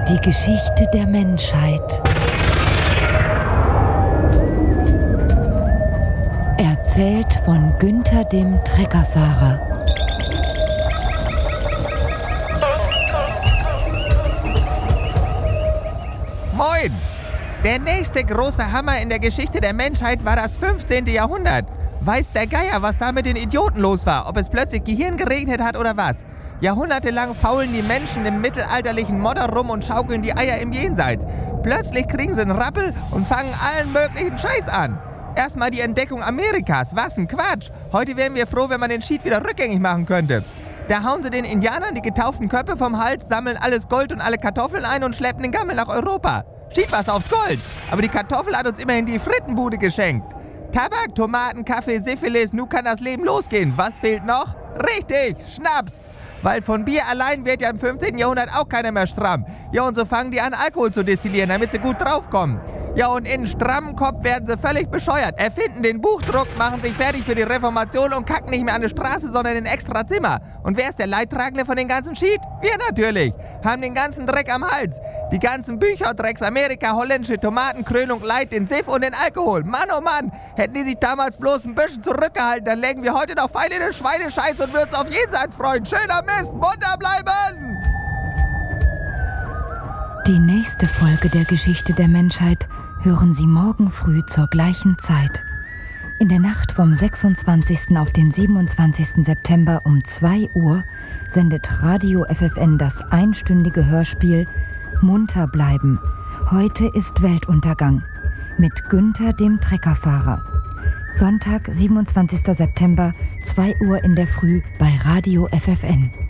Die Geschichte der Menschheit. Erzählt von Günther dem Treckerfahrer. Moin! Der nächste große Hammer in der Geschichte der Menschheit war das 15. Jahrhundert. Weiß der Geier, was da mit den Idioten los war, ob es plötzlich Gehirn geregnet hat oder was. Jahrhundertelang faulen die Menschen im mittelalterlichen Modder rum und schaukeln die Eier im Jenseits. Plötzlich kriegen sie einen Rappel und fangen allen möglichen Scheiß an. Erstmal die Entdeckung Amerikas. Was ein Quatsch. Heute wären wir froh, wenn man den Schied wieder rückgängig machen könnte. Da hauen sie den Indianern die getauften Köpfe vom Hals, sammeln alles Gold und alle Kartoffeln ein und schleppen den Gammel nach Europa. Schied was aufs Gold. Aber die Kartoffel hat uns immerhin die Frittenbude geschenkt. Tabak, Tomaten, Kaffee, Syphilis, nun kann das Leben losgehen. Was fehlt noch? Richtig, Schnaps. Weil von Bier allein wird ja im 15. Jahrhundert auch keiner mehr stramm. Ja, und so fangen die an, Alkohol zu destillieren, damit sie gut draufkommen. Ja, und in strammen Kopf werden sie völlig bescheuert. Erfinden den Buchdruck, machen sich fertig für die Reformation und kacken nicht mehr an der Straße, sondern in extra Zimmer. Und wer ist der Leidtragende von den ganzen Schied? Wir natürlich. Haben den ganzen Dreck am Hals. Die ganzen Bücher, Drecks Amerika, holländische Tomaten, Krönung, Leid, den Siff und den Alkohol. Mann, oh Mann, hätten die sich damals bloß ein bisschen zurückgehalten, dann legen wir heute noch Pfeile in den Schweinescheiß und würden uns auf Jenseits freuen. Schöner Mist, munter bleiben! Die nächste Folge der Geschichte der Menschheit hören Sie morgen früh zur gleichen Zeit. In der Nacht vom 26. auf den 27. September um 2 Uhr sendet Radio FFN das einstündige Hörspiel Munter bleiben. Heute ist Weltuntergang mit Günther dem Treckerfahrer. Sonntag, 27. September, 2 Uhr in der Früh bei Radio FFN.